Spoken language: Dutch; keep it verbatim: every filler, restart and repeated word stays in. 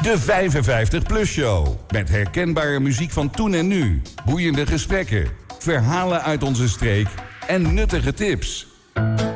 De vijfenvijftig plus show. Met herkenbare muziek van toen en nu. Boeiende gesprekken. Verhalen uit onze streek. En nuttige tips.